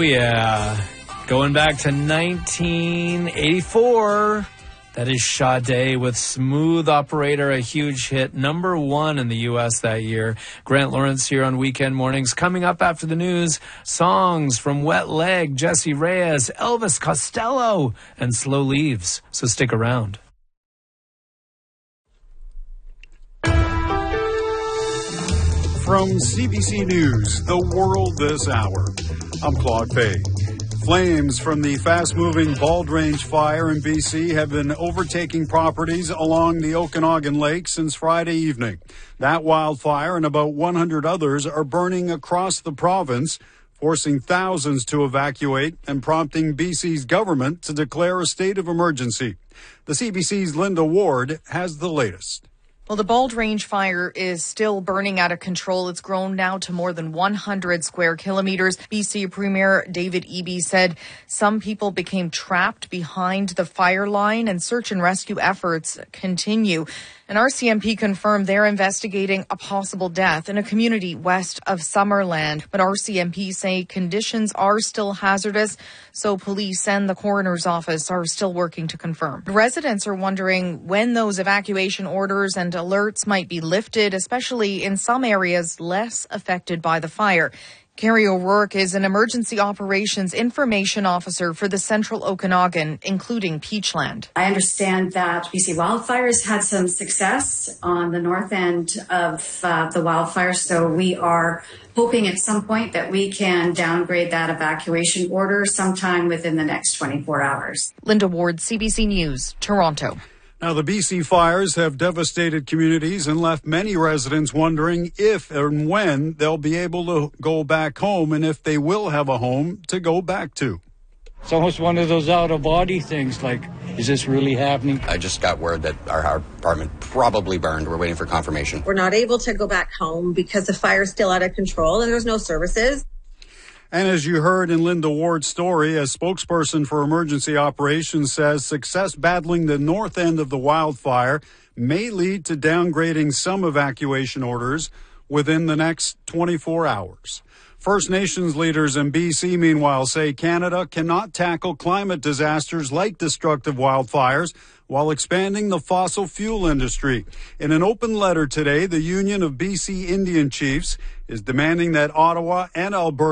yeah. Going back to 1984. That is Sade with Smooth Operator, a huge hit, number 1 in the U.S. that year. Grant Lawrence here on Weekend Mornings. Coming up after the news, songs from Wet Leg, Jesse Reyes, Elvis Costello, and Slow Leaves. So stick around. From CBC News, The World This Hour, I'm Claude Fay. Flames from the fast-moving Bald Range fire in BC have been overtaking properties along the Okanagan Lake since Friday evening. That wildfire and about 100 others are burning across the province, forcing thousands to evacuate and prompting BC's government to declare a state of emergency. The CBC's Linda Ward has the latest. Well, the Bald Range fire is still burning out of control. It's grown now to more than 100 square kilometers. BC Premier David Eby said some people became trapped behind the fire line and search and rescue efforts continue. And RCMP confirmed they're investigating a possible death in a community west of Summerland. But RCMP say conditions are still hazardous, so police and the coroner's office are still working to confirm. Residents are wondering when those evacuation orders and alerts might be lifted, especially in some areas less affected by the fire. Carrie O'Rourke is an emergency operations information officer for the Central Okanagan, including Peachland. I understand that BC Wildfires had some success on the north end of the wildfire, so we are hoping at some point that we can downgrade that evacuation order sometime within the next 24 hours. Linda Ward, CBC News, Toronto. Now, the BC fires have devastated communities and left many residents wondering if and when they'll be able to go back home and if they will have a home to go back to. It's almost one of those out-of-body things, like, is this really happening? I just got word that our apartment probably burned. We're waiting for confirmation. We're not able to go back home because the fire's still out of control and there's no services. And as you heard in Linda Ward's story, a spokesperson for emergency operations says success battling the north end of the wildfire may lead to downgrading some evacuation orders within the next 24 hours. First Nations leaders in BC, meanwhile, say Canada cannot tackle climate disasters like destructive wildfires while expanding the fossil fuel industry. In an open letter today, the Union of BC Indian Chiefs is demanding that Ottawa and Alberta